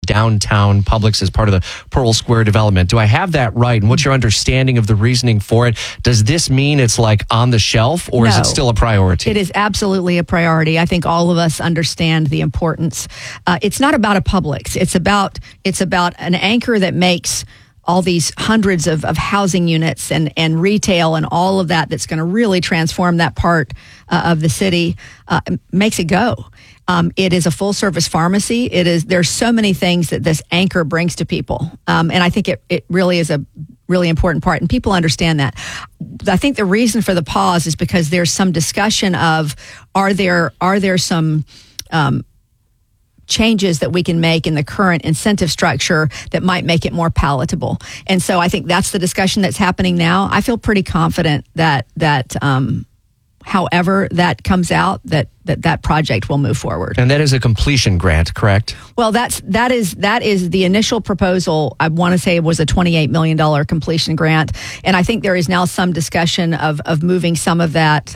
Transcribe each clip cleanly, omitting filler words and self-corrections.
downtown Publix as part of the Pearl Square development. Do I have that right? And what's your understanding of the reasoning for it? Does this mean it's like on the shelf, or is it still a priority? It is absolutely a priority. I think all of us understand the importance. It's not about a Publix. It's about an anchor that makes all these hundreds of housing units and retail and all of that's going to really transform that part of the city, makes it go. It is a full service pharmacy. There's so many things that this anchor brings to people. And I think it really is a really important part, and people understand that. I think the reason for the pause is because there's some discussion of, are there some changes that we can make in the current incentive structure that might make it more palatable. And so I think that's the discussion that's happening now. I feel pretty confident that however that comes out, that project will move forward. And that is a completion grant, correct? Well, that is the initial proposal. I want to say it was a $28 million completion grant. And I think there is now some discussion of moving some of that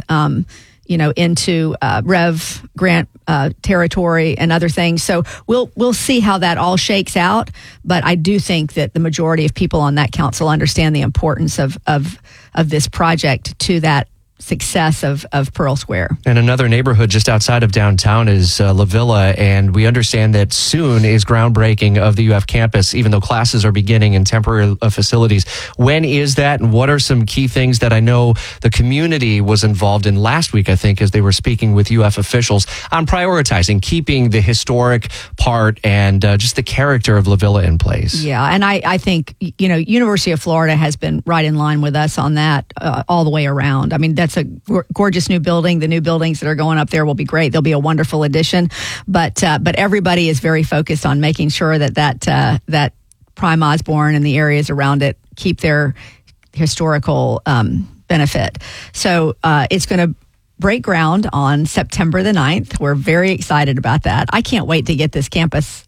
into Rev grant territory and other things. So we'll see how that all shakes out. But I do think that the majority of people on that council understand the importance of this project to that success of Pearl Square. And another neighborhood just outside of downtown is La Villa, and we understand that soon is groundbreaking of the UF campus, even though classes are beginning in temporary facilities. When is that, and what are some key things that I know the community was involved in last week, I think, as they were speaking with UF officials on prioritizing, keeping the historic part and just the character of La Villa in place? Yeah, and I think, University of Florida has been right in line with us on that all the way around. I mean, that's a gorgeous new building. The new buildings that are going up there will be great. They'll be a wonderful addition. But everybody is very focused on making sure that Prime Osborne and the areas around it keep their historical benefit. So it's going to break ground on September the 9th. We're very excited about that. I can't wait to get this campus,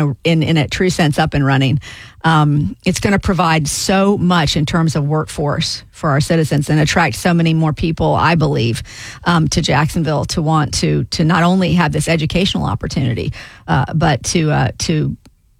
in a true sense, up and running. It's going to provide so much in terms of workforce for our citizens and attract so many more people, I believe, to Jacksonville to want to not only have this educational opportunity, but to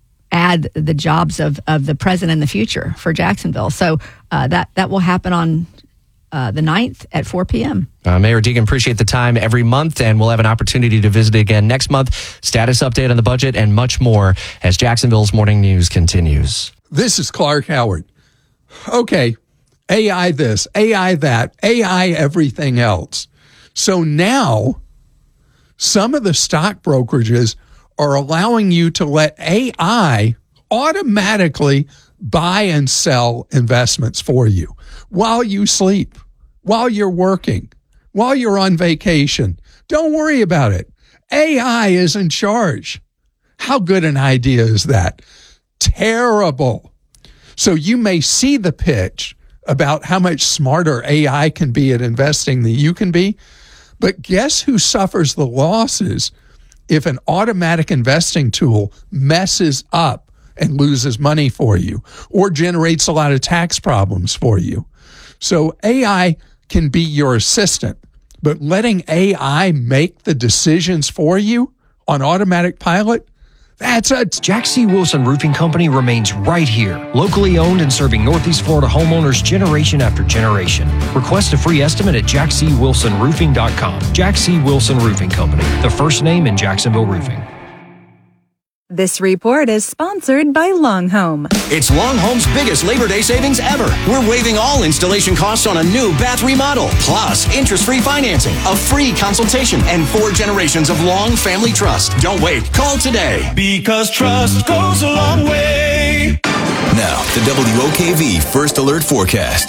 add the jobs of the present and the future for Jacksonville. So that will happen on the 9th at 4 p.m. Mayor Deegan, appreciate the time every month, and we'll have an opportunity to visit again next month. Status update on the budget and much more as Jacksonville's Morning News continues. This is Clark Howard. Okay, AI this, AI that, AI everything else. So now some of the stock brokerages are allowing you to let AI automatically buy and sell investments for you while you sleep, while you're working, while you're on vacation. Don't worry about it. AI is in charge. How good an idea is that? Terrible. So you may see the pitch about how much smarter AI can be at investing than you can be, but guess who suffers the losses if an automatic investing tool messes up and loses money for you or generates a lot of tax problems for you? So AI can be your assistant, but letting AI make the decisions for you on automatic pilot, Jack C. Wilson Roofing Company remains right here, locally owned and serving Northeast Florida homeowners generation after generation. Request a free estimate at jackcwilsonroofing.com. Jack C. Wilson Roofing Company, the first name in Jacksonville roofing. This report is sponsored by Long Home. It's Long Home's biggest Labor Day savings ever. We're waiving all installation costs on a new bath remodel, plus interest-free financing, a free consultation, and 4 generations of Long Family Trust. Don't wait. Call today. Because trust goes a long way. Now, the WOKV First Alert Forecast.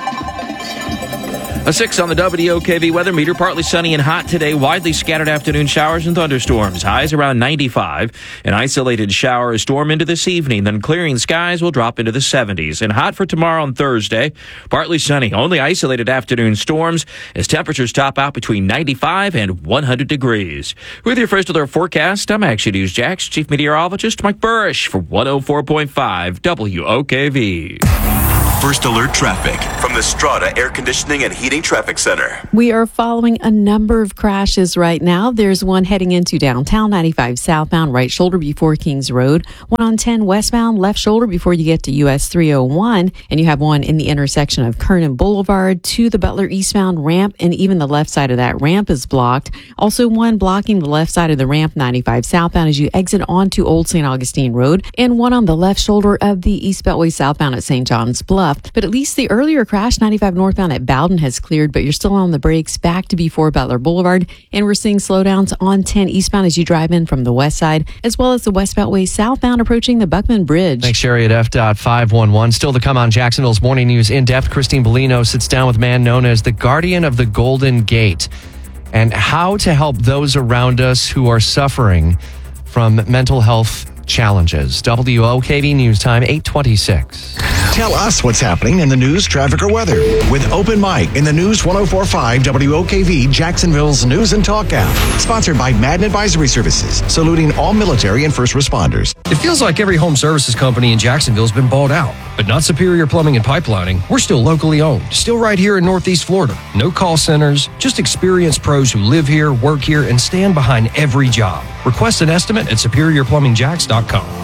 A 6 on the WOKV weather meter. Partly sunny and hot today. Widely scattered afternoon showers and thunderstorms. Highs around 95. An isolated shower or storm into this evening. Then clearing skies will drop into the 70s. And hot for tomorrow on Thursday. Partly sunny. Only isolated afternoon storms as temperatures top out between 95 and 100 degrees. With your First Alert forecast, I'm Action News Jax Chief Meteorologist Mike Burrish for 104.5 WOKV. First Alert Traffic from the Strata Air Conditioning and Heating Traffic Center. We are following a number of crashes right now. There's one heading into downtown, 95 southbound, right shoulder before Kings Road. One on 10 westbound, left shoulder before you get to US 301. And you have one in the intersection of Kernan Boulevard to the Butler eastbound ramp, and even the left side of that ramp is blocked. Also one blocking the left side of the ramp, 95 southbound, as you exit onto Old St. Augustine Road, and one on the left shoulder of the East Beltway southbound at St. John's Bluff. But at least the earlier crash, 95 northbound at Bowden, has cleared, but you're still on the brakes back to before Butler Boulevard. And we're seeing slowdowns on 10 eastbound as you drive in from the west side, as well as the West Beltway southbound approaching the Buckman Bridge. Thanks, Sherry at F.511. Still to come on Jacksonville's Morning News In Depth, Christine Bellino sits down with a man known as the Guardian of the Golden Gate and how to help those around us who are suffering from mental health challenges. WOKV News Time, 8:26. Tell us what's happening in the news, traffic, or weather with Open Mic in the News 104.5 WOKV, Jacksonville's News and Talk app. Sponsored by Madden Advisory Services, saluting all military and first responders. It feels like every home services company in Jacksonville has been bought out, but not Superior Plumbing and Pipelining. We're still locally owned, still right here in Northeast Florida. No call centers, just experienced pros who live here, work here, and stand behind every job. Request an estimate at SuperiorPlumbingJacks.com.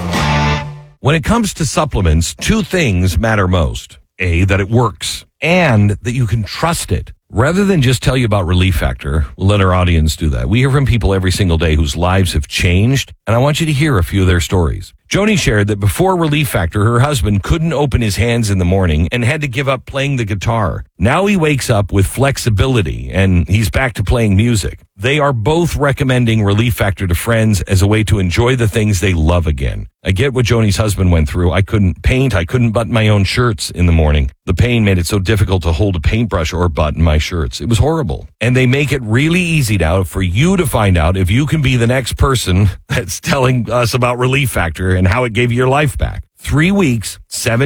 When it comes to supplements, two things matter most. A, that it works, and that you can trust it. Rather than just tell you about Relief Factor, we'll let our audience do that. We hear from people every single day whose lives have changed, and I want you to hear a few of their stories. Joni shared that before Relief Factor, her husband couldn't open his hands in the morning and had to give up playing the guitar. Now he wakes up with flexibility, and he's back to playing music. They are both recommending Relief Factor to friends as a way to enjoy the things they love again. I get what Joni's husband went through. I couldn't paint. I couldn't button my own shirts in the morning. The pain made it so difficult to hold a paintbrush or button my shirts. It was horrible. And they make it really easy now for you to find out if you can be the next person that's telling us about Relief Factor and how it gave you your life back. 3 weeks,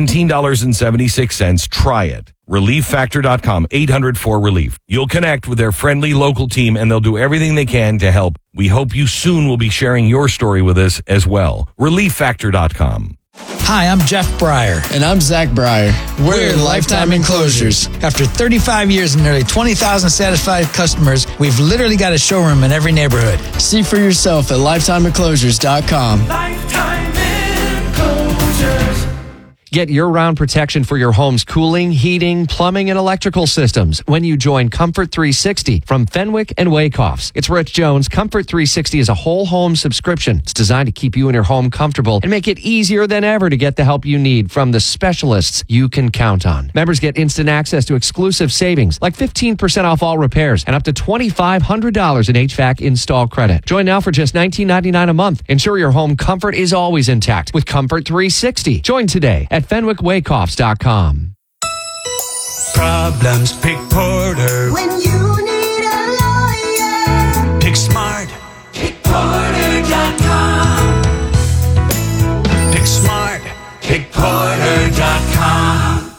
$17.76. Try it. ReliefFactor.com, 800-4RELIEF. You'll connect with their friendly local team, and they'll do everything they can to help. We hope you soon will be sharing your story with us as well. ReliefFactor.com. Hi, I'm Jeff Breyer. And I'm Zach Breyer. We're Lifetime Enclosures. After 35 years and nearly 20,000 satisfied customers, we've literally got a showroom in every neighborhood. See for yourself at LifetimeEnclosures.com. Lifetime Enclosures. Get year-round protection for your home's cooling, heating, plumbing, and electrical systems when you join Comfort 360 from Fenwick and Wakehoffs. It's Rich Jones. Comfort 360 is a whole home subscription. It's designed to keep you and your home comfortable and make it easier than ever to get the help you need from the specialists you can count on. Members get instant access to exclusive savings like 15% off all repairs and up to $2,500 in HVAC install credit. Join now for just $19.99 a month. Ensure your home comfort is always intact with Comfort 360. Join today at FenwickWakehoffs.com. Problems, pick Porter. When you need a lawyer, Pick Smart. Pick Porter.com. Pick Smart. Pick Porter.com.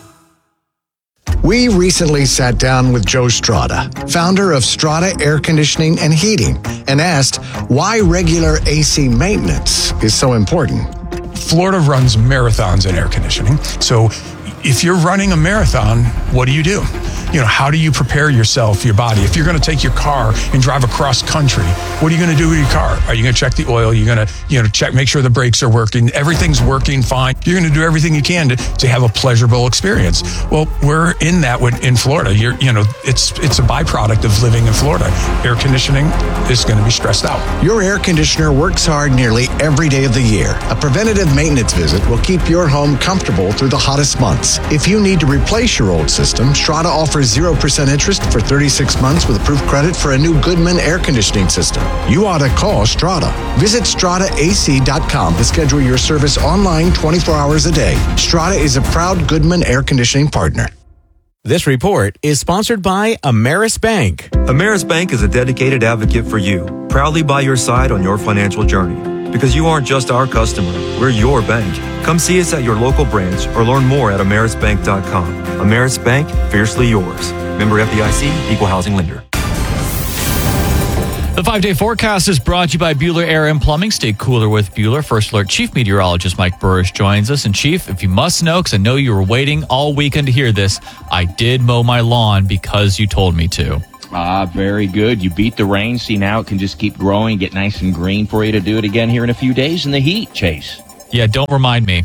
We recently sat down with Joe Strada, founder of Strada Air Conditioning and Heating, and asked why regular AC maintenance is so important. Florida runs marathons in air conditioning. So if you're running a marathon, what do? How do you prepare yourself, your body? If you're going to take your car and drive across country, what are you going to do with your car? Are you going to check the oil? You're going to check, make sure the brakes are working. Everything's working fine. You're going to do everything you can to have a pleasurable experience. Well, we're in that in Florida. It's a byproduct of living in Florida. Air conditioning is going to be stressed out. Your air conditioner works hard nearly every day of the year. A preventative maintenance visit will keep your home comfortable through the hottest months. If you need to replace your old system, Strada offers 0% interest for 36 months with approved credit for a new Goodman air conditioning system. You ought to call Strada. Visit StradaAC.com to schedule your service online 24 hours a day. Strada is a proud Goodman air conditioning partner. This report is sponsored by Ameris Bank. Ameris Bank is a dedicated advocate for you, proudly by your side on your financial journey. Because you aren't just our customer, we're your bank. Come see us at your local branch or learn more at amerisbank.com. Ameris Bank, fiercely yours. Member FDIC, Equal Housing Lender. The 5-day forecast is brought to you by Bueller Air and Plumbing. Stay cooler with Bueller. First Alert Chief Meteorologist Mike Burrish joins us. And Chief, if you must know, because I know you were waiting all weekend to hear this, I did mow my lawn because you told me to. Very good. You beat the rain. See, now it can just keep growing, get nice and green for you to do it again here in a few days in the heat, Chase. Yeah, don't remind me.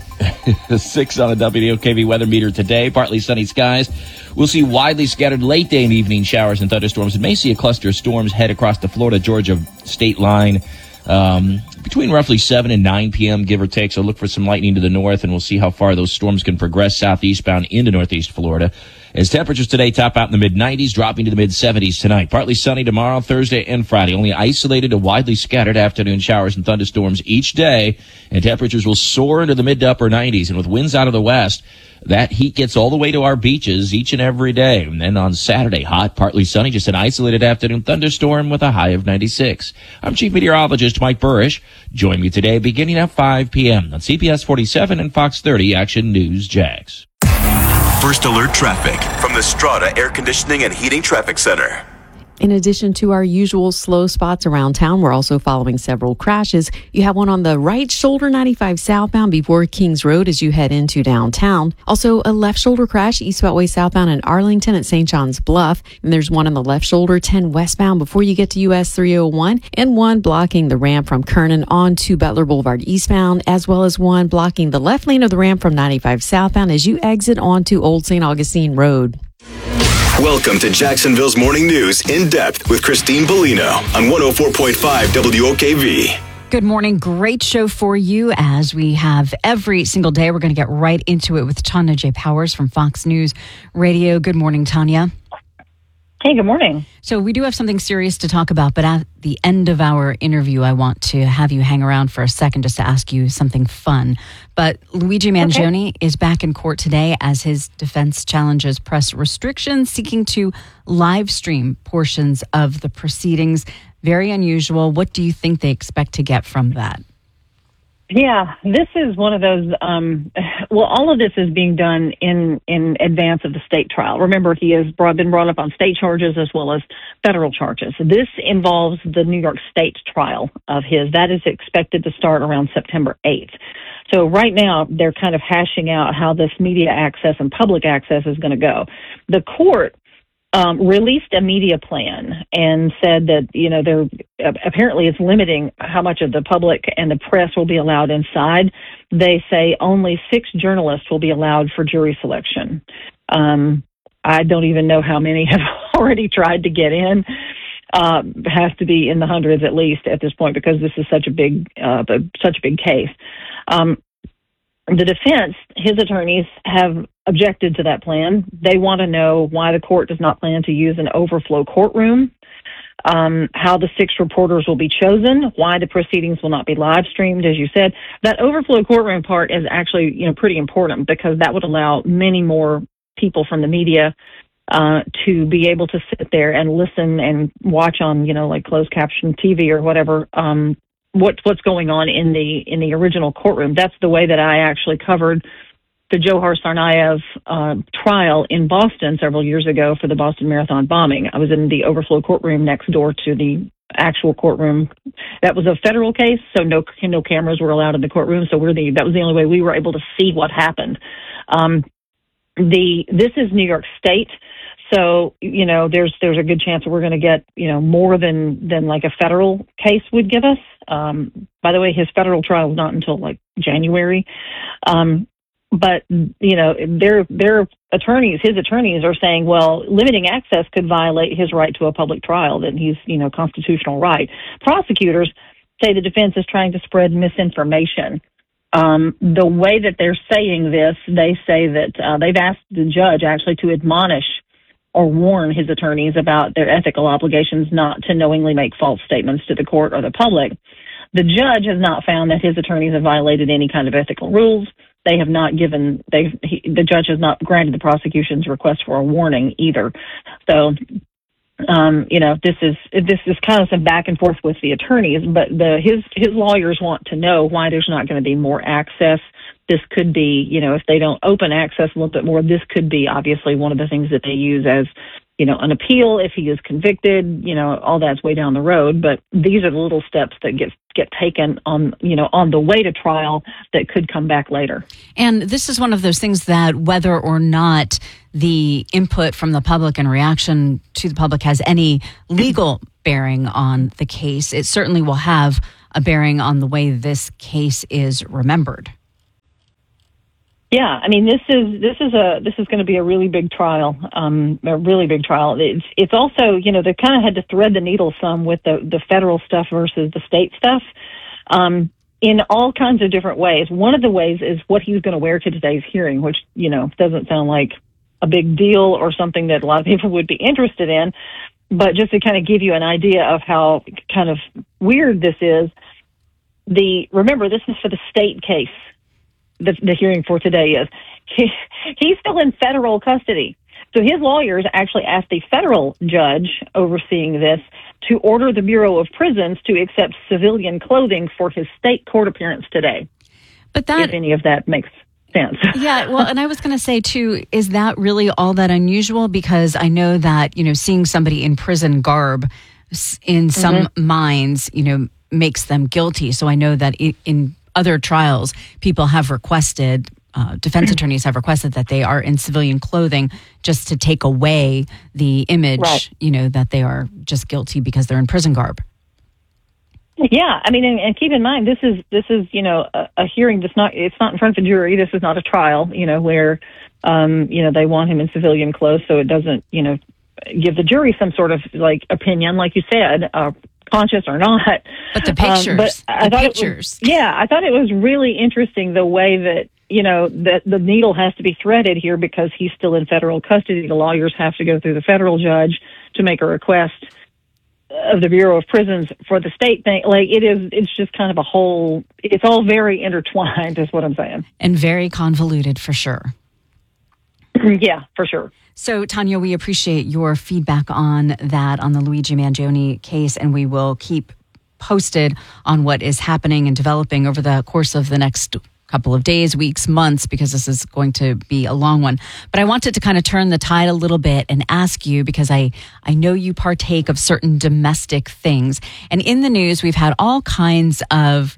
6 on the WOKV weather meter today. Partly sunny skies. We'll see widely scattered late day and evening showers and thunderstorms. And may see a cluster of storms head across the Florida-Georgia state line between roughly 7 and 9 p.m., give or take. So look for some lightning to the north, and we'll see how far those storms can progress southeastbound into northeast Florida. As temperatures today top out in the mid-90s, dropping to the mid-70s tonight. Partly sunny tomorrow, Thursday, and Friday. Only isolated to widely scattered afternoon showers and thunderstorms each day. And temperatures will soar into the mid to upper 90s. And with winds out of the west, that heat gets all the way to our beaches each and every day. And then on Saturday, hot, partly sunny, just an isolated afternoon thunderstorm with a high of 96. I'm Chief Meteorologist Mike Burrish. Join me today beginning at 5 p.m. on CBS 47 and Fox 30 Action News Jax. First Alert Traffic from the Strata Air Conditioning and Heating Traffic Center. In addition to our usual slow spots around town, we're also following several crashes. You have one on the right shoulder 95 southbound before Kings Road as you head into downtown. Also, a left shoulder crash east Beltway southbound in Arlington at St. John's Bluff. And there's one on the left shoulder 10 westbound before you get to US 301, and one blocking the ramp from Kernan on to Butler Boulevard eastbound, as well as one blocking the left lane of the ramp from 95 southbound as you exit onto Old St. Augustine Road. Welcome to Jacksonville's Morning News in depth with Christine Bellino on 104.5 WOKV. Good morning. Great show for you as we have every single day. We're going to get right into it with Tanya J. Powers from Fox News Radio. Good morning, Tanya. Hey, good morning. So we do have something serious to talk about, but at the end of our interview, I want to have you hang around for a second just to ask you something fun. But Luigi Mangione is back in court today as his defense challenges press restrictions, seeking to live stream portions of the proceedings. Very unusual. What do you think they expect to get from that? Yeah, this is one of those, all of this is being done in advance of the state trial. Remember, he has been brought up on state charges as well as federal charges. This involves the New York State trial of his. That is expected to start around September 8th. So right now, they're kind of hashing out how this media access and public access is going to go. The court released a media plan and said that, they're apparently it's limiting how much of the public and the press will be allowed inside. They say only 6 journalists will be allowed for jury selection. I don't even know how many have already tried to get in. Has to be in the hundreds at least at this point because this is such a big case. The defense, his attorneys, have objected to that plan. They want to know why the court does not plan to use an overflow courtroom, how the 6 reporters will be chosen, why the proceedings will not be live streamed, as you said. That overflow courtroom part is actually, pretty important because that would allow many more people from the media to be able to sit there and listen and watch on, like closed caption TV or whatever, what's going on in the original courtroom. That's the way that I actually covered the Johar Tsarnaev trial in Boston several years ago for the Boston Marathon bombing. I was in the overflow courtroom next door to the actual courtroom. That was a federal case, so no cameras were allowed in the courtroom. So that was the only way we were able to see what happened. This is New York State. So, there's a good chance that we're going to get, more than like a federal case would give us. By the way, his federal trial is not until like January. But, their attorneys, his attorneys are saying, well, limiting access could violate his right to a public trial, that he's, constitutional right. Prosecutors say the defense is trying to spread misinformation. The way that they're saying this, they say that they've asked the judge actually to admonish or warn his attorneys about their ethical obligations not to knowingly make false statements to the court or the public. The judge has not found that his attorneys have violated any kind of ethical rules. They have not the judge has not granted the prosecution's request for a warning either. So, this is kind of some back and forth with the attorneys, but his lawyers want to know why there's not going to be more access. This could be, if they don't open access a little bit more, this could be obviously one of the things that they use as an appeal if he is convicted. All that's way down the road. But these are the little steps that get taken on the way to trial that could come back later. And this is one of those things that whether or not the input from the public and reaction to the public has any legal bearing on the case, it certainly will have a bearing on the way this case is remembered. Yeah, I mean, this is going to be a really big trial, a really big trial. It's also, they kind of had to thread the needle some with the federal stuff versus the state stuff, in all kinds of different ways. One of the ways is what he's going to wear to today's hearing, which, doesn't sound like a big deal or something that a lot of people would be interested in. But just to kind of give you an idea of how kind of weird this is, remember, this is for the state case. The hearing for today is he's still in federal custody. So his lawyers actually asked the federal judge overseeing this to order the Bureau of Prisons to accept civilian clothing for his state court appearance today. But if any of that makes sense. Yeah, well, and I was going to say, too, is that really all that unusual? Because I know that, seeing somebody in prison garb in some minds, makes them guilty. So I know that in other trials, people have requested, defense attorneys have requested that they are in civilian clothing just to take away the image, right, that they are just guilty because they're in prison garb. Yeah, I mean, and keep in mind, this is a hearing it's not in front of a jury. This is not a trial, where they want him in civilian clothes, so it doesn't give the jury some sort of opinion, like you said, conscious or not. But the pictures, I thought it was really interesting the way that that the needle has to be threaded here because he's still in federal custody. The lawyers have to go through the federal judge to make a request of the Bureau of Prisons for the state thing. It's just kind of it's all very intertwined is what I'm saying. And very convoluted for sure. Yeah, for sure. So, Tanya, we appreciate your feedback on that, on the Luigi Mangione case, and we will keep posted on what is happening and developing over the course of the next couple of days, weeks, months, because this is going to be a long one. But I wanted to kind of turn the tide a little bit and ask you, because I know you partake of certain domestic things. And in the news, we've had all kinds of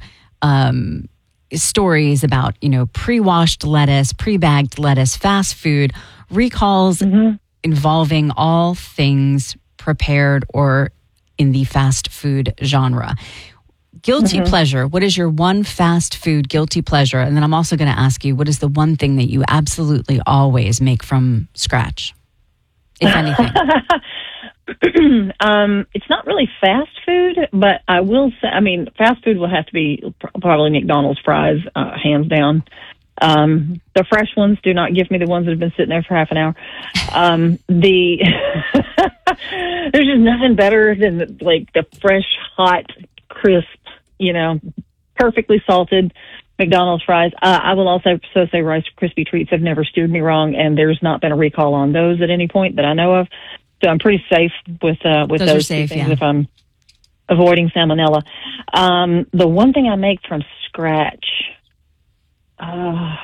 stories about, pre-washed lettuce, pre-bagged lettuce, fast food, recalls involving all things prepared or in the fast food genre. Guilty pleasure. What is your one fast food guilty pleasure? And then I'm also going to ask you, what is the one thing that you absolutely always make from scratch, if anything? It's not really fast food, but I will say, fast food will have to be probably McDonald's fries, hands down. The fresh ones, do not give me the ones that have been sitting there for half an hour. There's just nothing better than the fresh, hot, crisp, perfectly salted McDonald's fries. I will also say Rice Krispie treats have never steered me wrong, and there's not been a recall on those at any point that I know of. So I'm pretty safe with those safe, things, yeah, if I'm avoiding salmonella. The one thing I make from scratch, I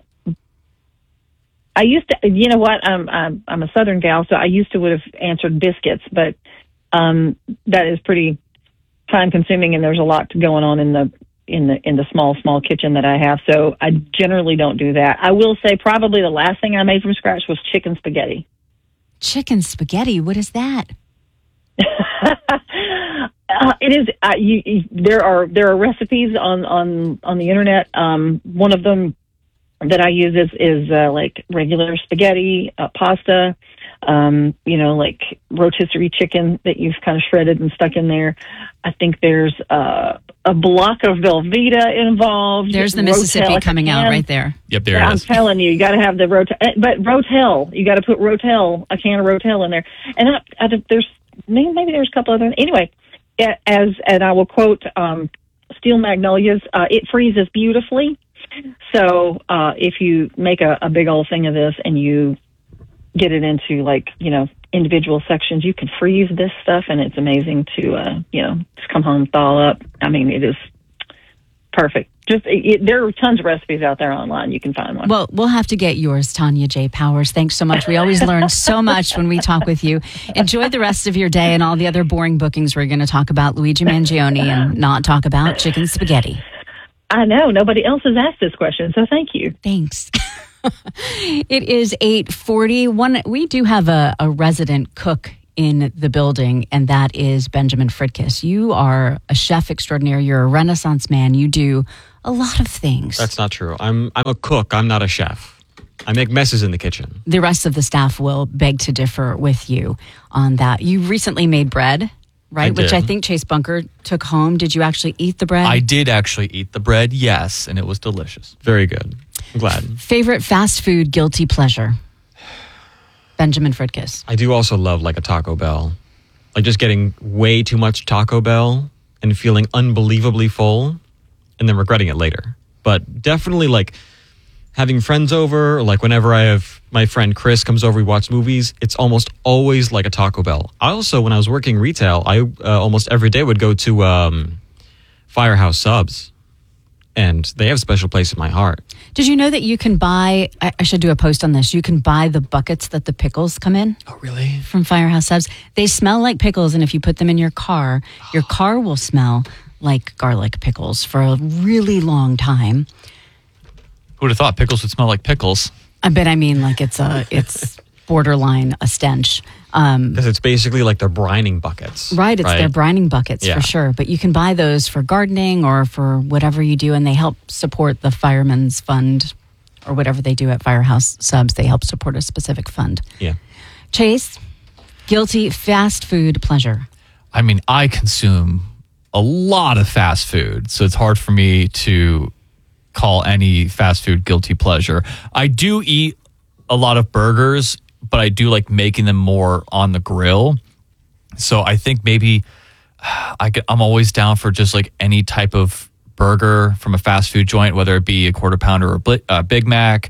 used to, I'm a Southern gal, so I used to would have answered biscuits, but that is pretty time consuming, and there's a lot going on in the small kitchen that I have, so I generally don't do that. I will say probably the last thing I made from scratch was chicken spaghetti. Chicken spaghetti? What is that? It is. There are recipes on the internet. One of them that I use is like regular spaghetti, pasta. Like rotisserie chicken that you've kind of shredded and stuck in there. I think there's a block of Velveeta involved. There's the Mississippi coming out right there. Yep, there it is. I'm telling you, you got to have the Rotel. But Rotel, you got to put Rotel, a can of Rotel in there. And there's maybe there's a couple other. Anyway, and I will quote Steel Magnolias. It freezes beautifully. So if you make a big old thing of this and you get it into individual sections, you can freeze this stuff, and it's amazing to just come home, thaw up. I mean, it is perfect. Just there are tons of recipes out there online. You can find one. Well, we'll have to get yours, Tanya J. Powers. Thanks so much. We always learn so much when we talk with you. Enjoy the rest of your day and all the other boring bookings we're going to talk about Luigi Mangione and not talk about chicken spaghetti. I know. Nobody else has asked this question, so thank you. Thanks. It is 8:40. We do have a resident cook in the building, and that is Benjamin Fritkiss. You are a chef extraordinaire. You're a Renaissance man. You do a lot of things. That's not true. I'm a cook. I'm not a chef. I make messes in the kitchen. The rest of the staff will beg to differ with you on that. You recently made bread, right? Which I think Chase Bunker took home. Did you actually eat the bread? I did actually eat the bread, yes, and it was delicious. Very good. I'm glad. Favorite fast food guilty pleasure? Benjamin Fritkiss. I do also love like a Taco Bell. Like just getting way too much Taco Bell and feeling unbelievably full and then regretting it later. But definitely like having friends over, or like whenever I have my friend Chris comes over, we watch movies, it's almost always like a Taco Bell. I also, when I was working retail, I almost every day would go to Firehouse Subs. And they have a special place in my heart. Did you know that you can buy, I should do a post on this, you can buy the buckets that the pickles come in? Oh, really? From Firehouse Subs. They smell like pickles, and if you put them in your car will smell like garlic pickles for a really long time. Who would have thought pickles would smell like pickles? But I mean, like it's borderline a stench. Because it's basically like their brining buckets. Right, it's their brining buckets for sure. But you can buy those for gardening or for whatever you do, and they help support the Fireman's Fund or whatever they do at Firehouse Subs. They help support a specific fund. Yeah. Chase, guilty fast food pleasure. I mean, I consume a lot of fast food, so it's hard for me to call any fast food guilty pleasure. I do eat a lot of burgers, but I do like making them more on the grill. So I think maybe I'm always down for just like any type of burger from a fast food joint, whether it be a quarter pounder or a Big Mac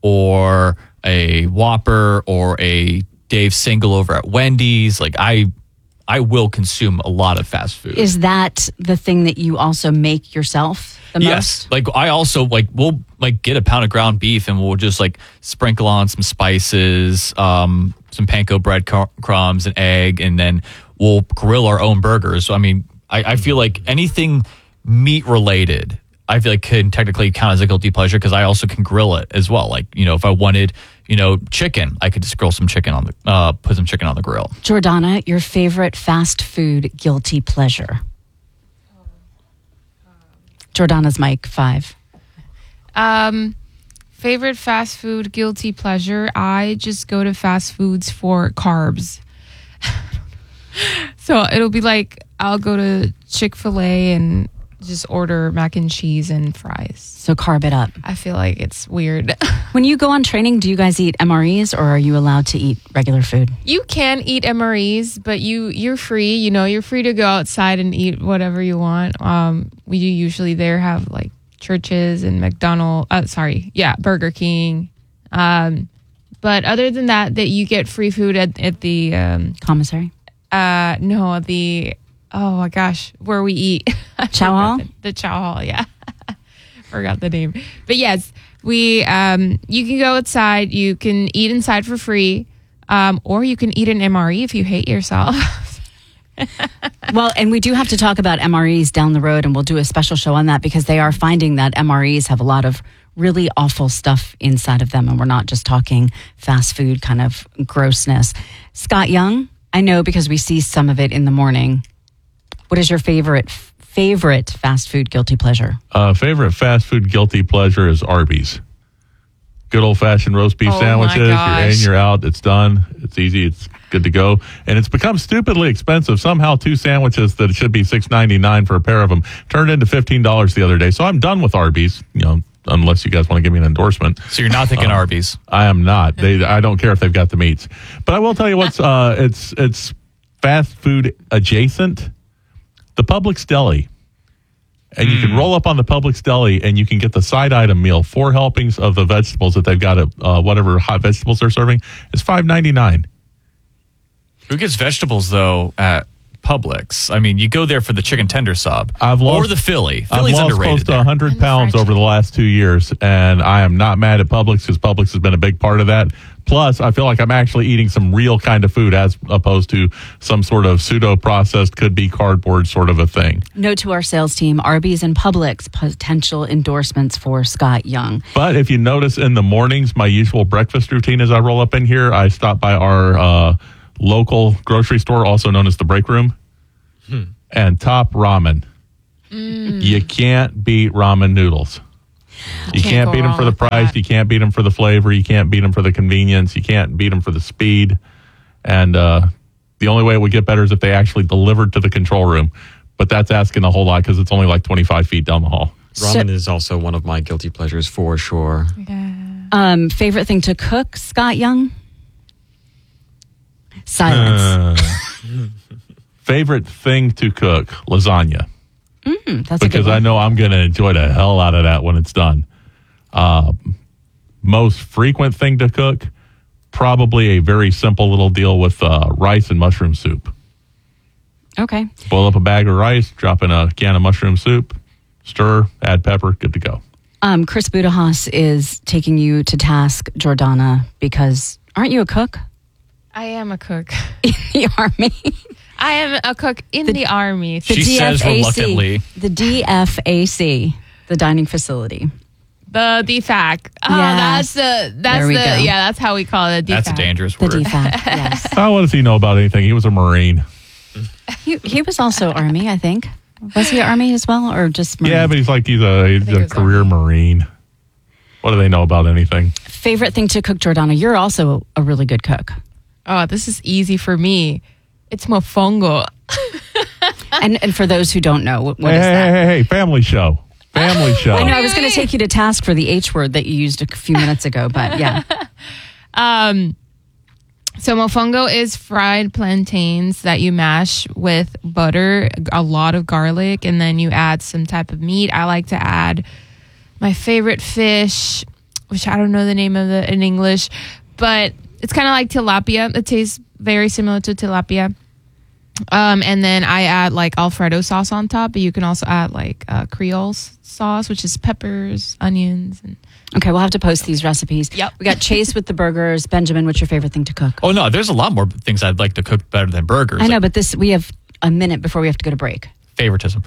or a Whopper or a Dave Single over at Wendy's. Like I will consume a lot of fast food. Is that the thing that you also make yourself the most? Yes. Like I also we'll like get a pound of ground beef and we'll just like sprinkle on some spices, some panko bread crumbs, an egg, and then we'll grill our own burgers. So I mean, I feel like anything meat related, I feel like can technically count as a guilty pleasure because I also can grill it as well. Like, you know, if I wanted, you know, chicken, I could just grill some chicken on the put some chicken on the grill. Jordana, your favorite fast food guilty pleasure? Jordana's mic 5. Favorite fast food guilty pleasure? I just go to fast foods for carbs. So it'll be like I'll go to Chick-fil-A and just order mac and cheese and fries. So carb it up. I feel like it's weird. When you go on training, do you guys eat MREs or are you allowed to eat regular food? You can eat MREs, but you're free. You know, you're free to go outside and eat whatever you want. We usually there have like Churches and McDonald's. Burger King. But other than that you get free food at the commissary. No, the oh my gosh, where we eat. Chow Hall? The Chow Hall, yeah. Forgot the name. But yes, we you can go outside, you can eat inside for free, or you can eat an MRE if you hate yourself. Well, and we do have to talk about MREs down the road, and we'll do a special show on that because they are finding that MREs have a lot of really awful stuff inside of them, and we're not just talking fast food kind of grossness. Scott Young, I know because we see some of it in the morning. What is your favorite fast food guilty pleasure? Favorite fast food guilty pleasure is Arby's. Good old-fashioned roast beef sandwiches. You're in, you're out. It's done. It's easy. It's good to go. And it's become stupidly expensive. Somehow 2 sandwiches that should be $6.99 for a pair of them turned into $15 the other day. So I'm done with Arby's, you know, unless you guys want to give me an endorsement. So you're not thinking Arby's? I am not. I don't care if they've got the meats. But I will tell you what's it's fast food adjacent. The Publix Deli. And you can roll up on the Publix Deli and you can get the side item meal, 4 helpings of the vegetables that they've got at whatever hot vegetables they're serving. It's $5.99. Who gets vegetables though at Publix. I mean, you go there for the chicken tender sub I've lost, or the Philly. I've Philly's lost underrated. close to 100 pounds over the last 2 years, and I am not mad at Publix because Publix has been a big part of that. Plus, I feel like I'm actually eating some real kind of food as opposed to some sort of pseudo-processed, could be cardboard sort of a thing. Note to our sales team, Arby's and Publix, potential endorsements for Scott Young. But if you notice in the mornings, my usual breakfast routine as I roll up in here, I stop by our local grocery store, also known as the Break Room, and Top Ramen. You can't beat ramen noodles. You can't beat them for the price. You can't beat them for the flavor. You can't beat them for the convenience. You can't beat them for the speed. And the only way it would get better is if they actually delivered to the control room. But that's asking a whole lot because it's only like 25 feet down the hall. Ramen is also one of my guilty pleasures for sure. Favorite thing to cook, Scott Young? Silence. Favorite thing to cook, lasagna. That's a good because one. I know I'm going to enjoy the hell out of that when it's done. Most frequent thing to cook, probably a very simple little deal with rice and mushroom soup. Okay. Boil up a bag of rice, drop in a can of mushroom soup, stir, add pepper, good to go. Chris Budahaus is taking you to task, Jordana, because aren't you a cook? I am a cook. In the Army. I am a cook in the Army. She says reluctantly. The DFAC, the dining facility. The DFAC. Oh, Yes. There we go. that's how we call it. That's a dangerous The word. DFAC, yes. What does he know about anything? He was a Marine. He was also Army, I think. Was he Army as well, or just Marine? Yeah, but he's a career Marine. What do they know about anything? Favorite thing to cook, Jordana? You're also a really good cook. Oh, this is easy for me. It's mofongo. And for those who don't know, what is that? Hey, family show. Family show. I know, I was going to take you to task for the H word that you used a few minutes ago, but yeah. So mofongo is fried plantains that you mash with butter, a lot of garlic, and then you add some type of meat. I like to add my favorite fish, which I don't know the name of it in English, but it's kind of like tilapia. It tastes very similar to tilapia. And then I add like Alfredo sauce on top, but you can also add like Creole sauce, which is peppers, onions, and Okay, we'll have to post these recipes. Yep. We got Chase with the burgers. Benjamin, what's your favorite thing to cook? Oh, no, there's a lot more things I'd like to cook better than burgers. I know, but we have a minute before we have to go to break. Favoritism.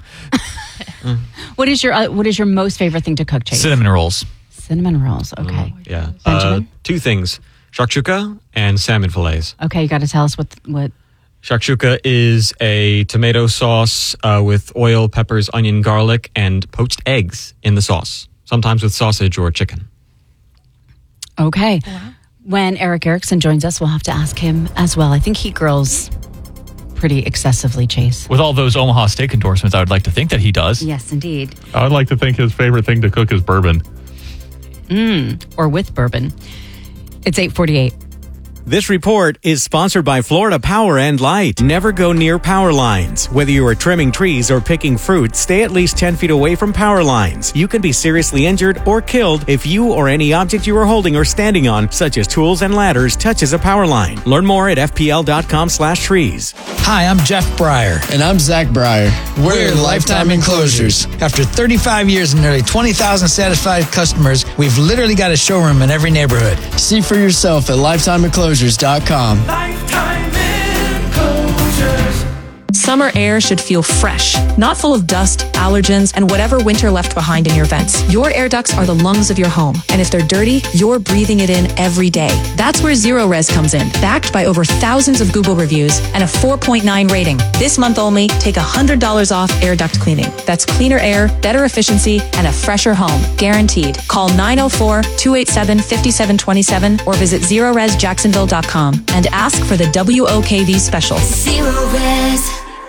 What is your most favorite thing to cook, Chase? Cinnamon rolls. Cinnamon rolls, okay. Yeah. Benjamin? Two things. Shakshuka and salmon fillets. Okay, you got to tell us what Shakshuka is a tomato sauce with oil, peppers, onion, garlic, and poached eggs in the sauce, sometimes with sausage or chicken. Okay. When Eric Erickson joins us, we'll have to ask him as well. I think he grills pretty excessively, Chase. With all those Omaha steak endorsements, I would like to think that he does. Yes, indeed. I would like to think his favorite thing to cook is bourbon. Or with bourbon. It's 8:48. This report is sponsored by Florida Power and Light. Never go near power lines. Whether you are trimming trees or picking fruit, stay at least 10 feet away from power lines. You can be seriously injured or killed if you or any object you are holding or standing on, such as tools and ladders, touches a power line. Learn more at fpl.com/trees. Hi, I'm Jeff Breyer. And I'm Zach Breyer. We're Lifetime Enclosures. After 35 years and nearly 20,000 satisfied customers, we've literally got a showroom in every neighborhood. See for yourself at lifetimeenclosures.com. Lifetime Enclosures. Summer air should feel fresh, not full of dust, allergens, and whatever winter left behind in your vents. Your air ducts are the lungs of your home, and if they're dirty, you're breathing it in every day. That's where Zero Res comes in, backed by over thousands of Google reviews and a 4.9 rating. This month only, take $100 off air duct cleaning. That's cleaner air, better efficiency, and a fresher home, guaranteed. Call 904-287-5727 or visit ZeroResJacksonville.com and ask for the WOKV special. Zero Res.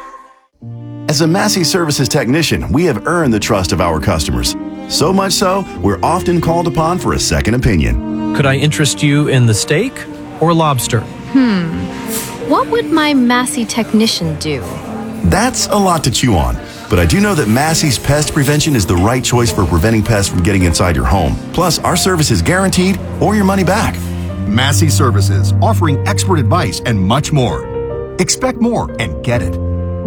As a Massey Services technician, we have earned the trust of our customers. So much so, we're often called upon for a second opinion. Could I interest you in the steak or lobster? What would my Massey technician do? That's a lot to chew on. But I do know that Massey's Pest Prevention is the right choice for preventing pests from getting inside your home. Plus, our service is guaranteed or your money back. Massey Services, offering expert advice and much more. Expect more and get it.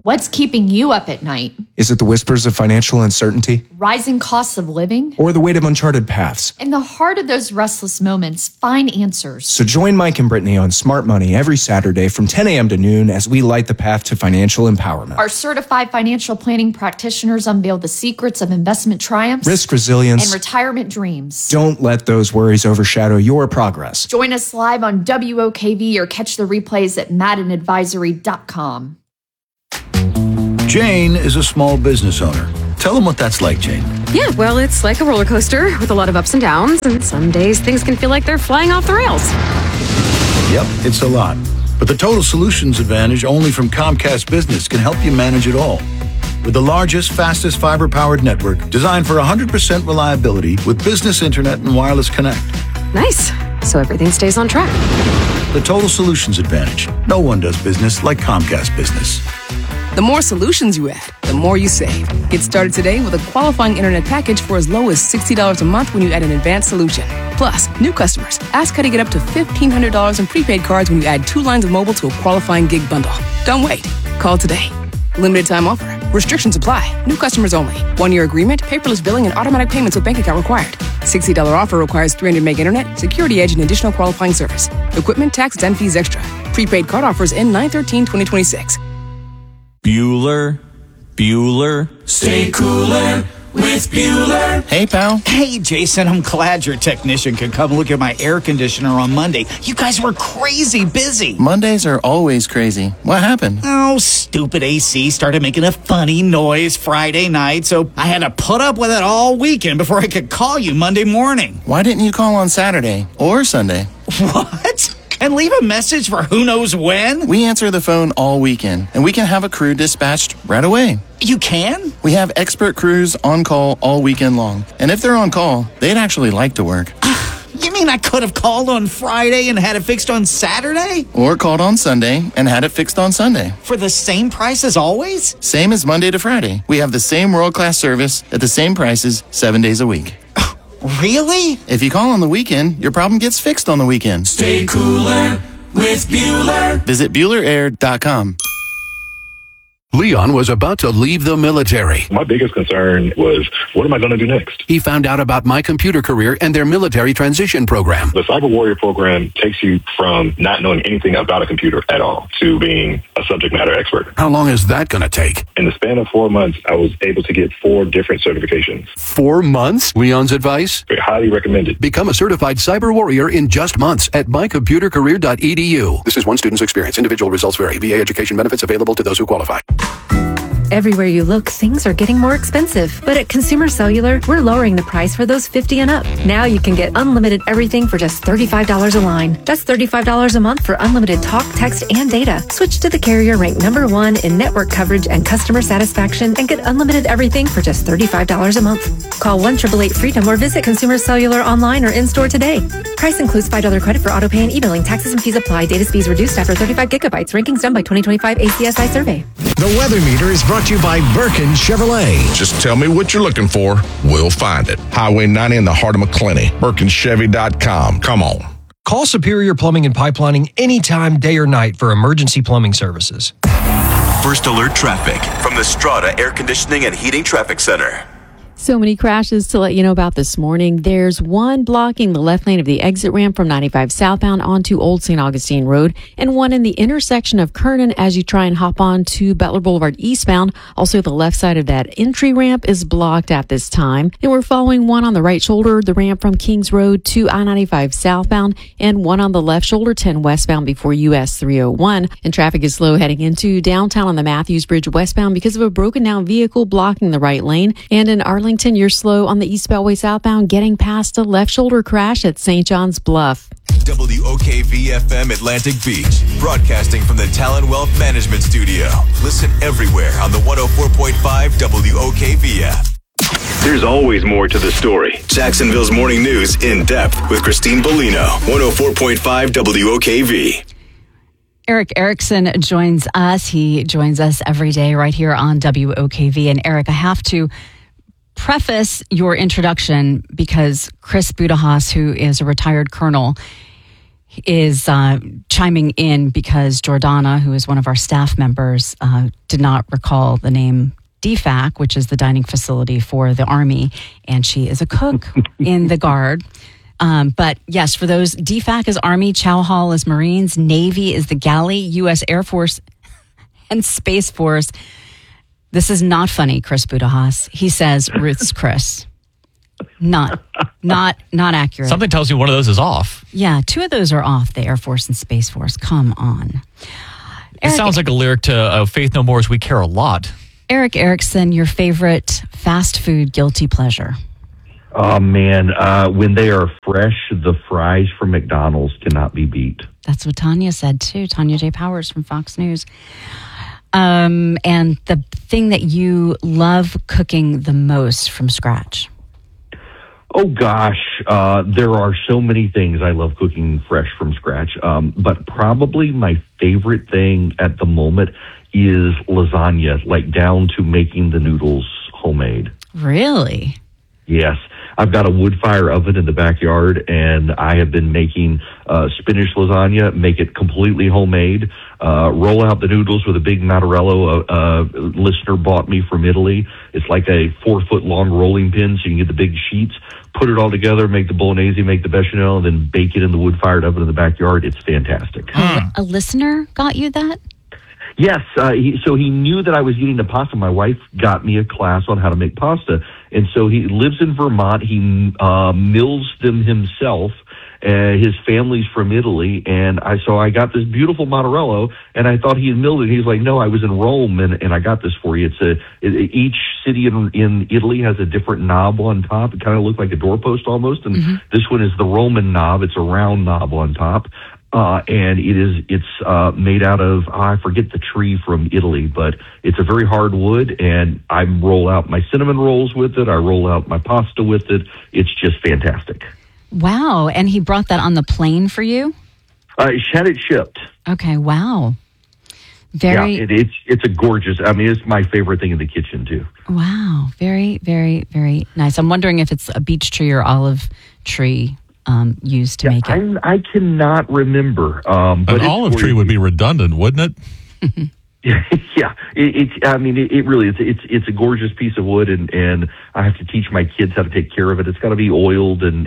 What's keeping you up at night? Is it the whispers of financial uncertainty? Rising costs of living? Or the weight of uncharted paths? In the heart of those restless moments, find answers. So join Mike and Brittany on Smart Money every Saturday from 10 a.m. to noon as we light the path to financial empowerment. Our certified financial planning practitioners unveil the secrets of investment triumphs, risk resilience, and retirement dreams. Don't let those worries overshadow your progress. Join us live on WOKV or catch the replays at maddenadvisory.com. Jane is a small business owner. Tell them what that's like, Jane. Yeah, well, it's like a roller coaster with a lot of ups and downs, and some days things can feel like they're flying off the rails. Yep, it's a lot. But the Total Solutions Advantage only from Comcast Business can help you manage it all. With the largest, fastest fiber-powered network designed for 100% reliability with business internet and wireless connect. Nice. So everything stays on track. The Total Solutions Advantage. No one does business like Comcast Business. The more solutions you add, the more you save. Get started today with a qualifying internet package for as low as $60 a month when you add an advanced solution. Plus, new customers, ask how to get up to $1,500 in prepaid cards when you add 2 lines of mobile to a qualifying gig bundle. Don't wait. Call today. Limited time offer. Restrictions apply. New customers only. 1-year agreement, paperless billing, and automatic payments with bank account required. $60 offer requires 300 meg internet, security edge, and additional qualifying service. Equipment, taxes, and fees extra. Prepaid card offers end 9/13/2026. Bueller. Stay cooler with Bueller. Hey, pal. Hey, Jason, I'm glad your technician could come look at my air conditioner on Monday. You guys were crazy busy. Mondays are always crazy. What happened? Oh, stupid AC started making a funny noise Friday night, so I had to put up with it all weekend before I could call you Monday morning. Why didn't you call on Saturday or Sunday? What? And leave a message for who knows when? We answer the phone all weekend, and we can have a crew dispatched right away. You can? We have expert crews on call all weekend long. And if they're on call, they'd actually like to work. You mean I could have called on Friday and had it fixed on Saturday? Or called on Sunday and had it fixed on Sunday. For the same price as always? Same as Monday to Friday. We have the same world-class service at the same prices 7 days a week. Really? If you call on the weekend, your problem gets fixed on the weekend. Stay cooler with Bueller. Visit BuellerAir.com. Leon was about to leave the military. My biggest concern was, what am I going to do next? He found out about My Computer Career and their military transition program. The Cyber Warrior program takes you from not knowing anything about a computer at all to being a subject matter expert. How long is that going to take? In the span of 4 months, I was able to get 4 different certifications. 4 months? Leon's advice? Highly recommended. Become a certified cyber warrior in just months at mycomputercareer.edu. This is one student's experience. Individual results vary. VA education benefits available to those who qualify. Everywhere you look, things are getting more expensive. But at Consumer Cellular, we're lowering the price for those 50 and up. Now you can get unlimited everything for just $35 a line. That's $35 a month for unlimited talk, text, and data. Switch to the carrier ranked #1 in network coverage and customer satisfaction and get unlimited everything for just $35 a month. Call 1-888-FREEDOM or visit Consumer Cellular online or in-store today. Price includes $5 credit for auto pay and e-billing. Taxes and fees apply. Data speeds reduced after 35 gigabytes. Rankings done by 2025 ACSI survey. The Weather Meter is brought to you by Birkin Chevrolet. Just tell me what you're looking for. We'll find it. Highway 90 in the heart of McClenny. BirkinChevy.com. Come on. Call Superior Plumbing and Pipelining anytime, day or night for emergency plumbing services. First Alert Traffic from the Strata Air Conditioning and Heating Traffic Center. So many crashes to let you know about this morning. There's one blocking the left lane of the exit ramp from 95 southbound onto Old St. Augustine Road, and one in the intersection of Kernan as you try and hop on to Butler Boulevard eastbound. Also, the left side of that entry ramp is blocked at this time. And we're following one on the right shoulder, the ramp from Kings Road to I-95 southbound, and one on the left shoulder, 10 westbound before US 301. And traffic is slow heading into downtown on the Matthews Bridge westbound because of a broken down vehicle blocking the right lane. And in Arlington, you're slow on the East Beltway southbound getting past a left shoulder crash at St. John's Bluff. WOKV-FM Atlantic Beach, broadcasting from the Talon Wealth Management Studio. Listen everywhere on the 104.5 WOKV app. There's always more to the story. Jacksonville's Morning News in depth with Christine Bellino, 104.5 WOKV. Eric Erickson joins us. He joins us every day right here on WOKV. And Eric, I have to preface your introduction because Chris Budahaus, who is a retired colonel, is chiming in because Jordana, who is one of our staff members, did not recall the name DFAC, which is the dining facility for the Army, and she is a cook in the Guard. But yes, for those, DFAC is Army, Chow Hall is Marines, Navy is the galley, U.S. Air Force, and Space Force. This is not funny, Chris Budahas. He says Ruth's Chris. Not accurate. Something tells me one of those is off. Yeah, 2 of those are off, the Air Force and Space Force. Come on. It sounds like a lyric to Faith No More's We Care a Lot. Eric Erickson, your favorite fast food guilty pleasure? Oh, man. When they are fresh, the fries from McDonald's cannot be beat. That's what Tanya said, too. Tanya J. Powers from Fox News. And the thing that you love cooking the most from scratch? Oh, gosh. There are so many things I love cooking fresh from scratch. But probably my favorite thing at the moment is lasagna, like down to making the noodles homemade. Really? Yes. I've got a wood fire oven in the backyard, and I have been making spinach lasagna, make it completely homemade, roll out the noodles with a big Mattarello a listener bought me from Italy. It's like a 4-foot-long rolling pin, so you can get the big sheets, put it all together, make the bolognese, make the bechamel, and then bake it in the wood-fired oven in the backyard. It's fantastic. A listener got you that? Yes, so he knew that I was eating the pasta. My wife got me a class on how to make pasta, and so he lives in Vermont. He mills them himself. His family's from Italy, and I got this beautiful Mattarello, and I thought he had milled it. He was like, "No, I was in Rome, and I got this for you." Each city in Italy has a different knob on top. It kind of looked like a doorpost almost, and this one is the Roman knob. It's a round knob on top. And it's made out of, I forget the tree from Italy, but it's a very hard wood, and I roll out my cinnamon rolls with it. I roll out my pasta with it. It's just fantastic. Wow. And he brought that on the plane for you? She had it shipped. Okay. Wow. Yeah, it's a gorgeous, it's my favorite thing in the kitchen too. Wow. Very, very, very nice. I'm wondering if it's a beech tree or olive tree used to make it. I cannot remember. But an olive tree would be redundant, wouldn't it? Yeah, it really is. It's a gorgeous piece of wood, and I have to teach my kids how to take care of it. It's got to be oiled, and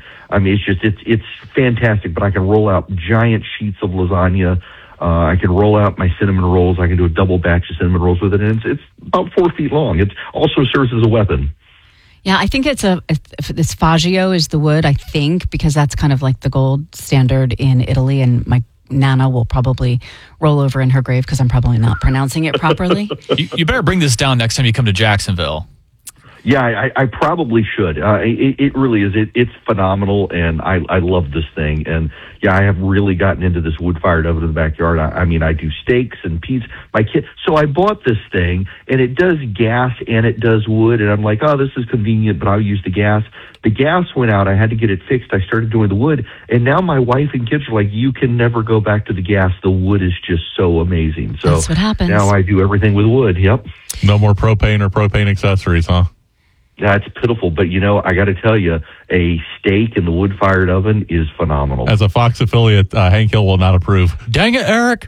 it's fantastic. But I can roll out giant sheets of lasagna. I can roll out my cinnamon rolls. I can do a double batch of cinnamon rolls with it, and it's about 4 feet long. It also serves as a weapon. Yeah, I think it's this Faggio is the wood, I think, because that's kind of like the gold standard in Italy, and my Nana will probably roll over in her grave because I'm probably not pronouncing it properly. You better bring this down next time you come to Jacksonville. Yeah, I probably should. It really is. It's phenomenal, and I love this thing. And yeah, I have really gotten into this wood-fired oven in the backyard. I do steaks and pizza. So I bought this thing, and it does gas and it does wood. And I'm like, oh, this is convenient, but I'll use the gas. The gas went out. I had to get it fixed. I started doing the wood, and now my wife and kids are like, you can never go back to the gas. The wood is just so amazing. So that's what happens. Now I do everything with wood. Yep. No more propane or propane accessories, huh? That's pitiful, but I got to tell you, a steak in the wood-fired oven is phenomenal. As a Fox affiliate, Hank Hill will not approve. Dang it, Eric!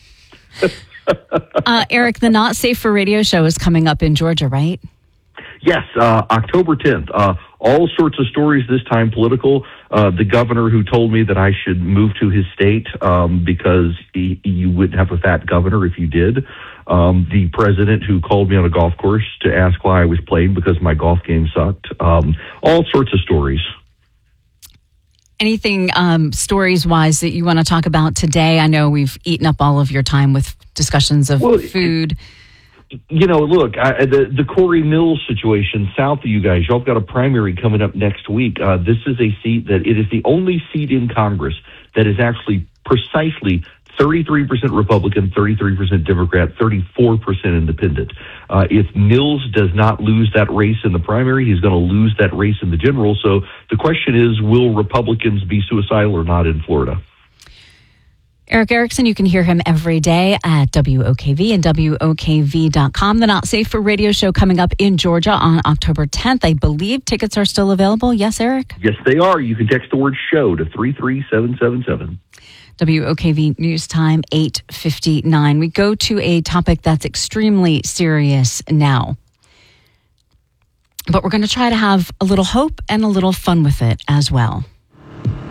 Eric, the Not Safe for Radio show is coming up in Georgia, right? Yes, October 10th. All sorts of stories, this time political. The governor who told me that I should move to his state because you wouldn't have a fat governor if you did. The president who called me on a golf course to ask why I was playing because my golf game sucked. All sorts of stories. Anything stories-wise that you want to talk about today? I know we've eaten up all of your time with discussions of food. Look, the Corey Mills situation south of you guys, y'all got a primary coming up next week. This is a seat that it is the only seat in Congress that is actually precisely 33% Republican, 33% Democrat, 34% Independent. If Mills does not lose that race in the primary, he's going to lose that race in the general. So the question is, will Republicans be suicidal or not in Florida? Eric Erickson, you can hear him every day at WOKV and WOKV.com. The Not Safe for Radio show coming up in Georgia on October 10th. I believe tickets are still available. Yes, Eric? Yes, they are. You can text the word show to 33777. WOKV News Time, 8:59. We go to a topic that's extremely serious now. But we're going to try to have a little hope and a little fun with it as well.